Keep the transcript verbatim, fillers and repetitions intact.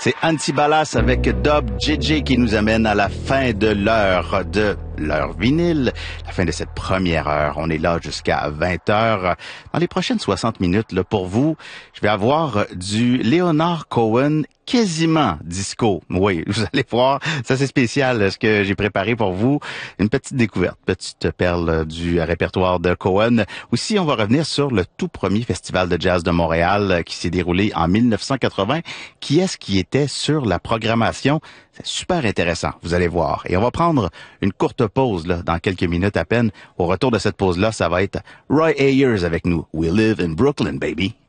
C'est Antibalas avec Dub J J qui nous amène à la fin de l'heure de l'heure vinyle, la fin de cette première heure. On est là jusqu'à vingt heures. Dans les prochaines soixante minutes, là, pour vous, je vais avoir du Leonard Cohen quasiment disco. Oui, vous allez voir, ça c'est spécial ce que j'ai préparé pour vous. Une petite découverte, petite perle du répertoire de Cohen. Aussi, on va revenir sur le tout premier festival de jazz de Montréal qui s'est déroulé en mille neuf cent quatre-vingts. Qui est-ce qui était sur la programmation? C'est super intéressant, vous allez voir. Et on va prendre une courte pause là, dans quelques minutes à peine. Au retour de cette pause-là, ça va être Roy Ayers avec nous. We live in Brooklyn, baby.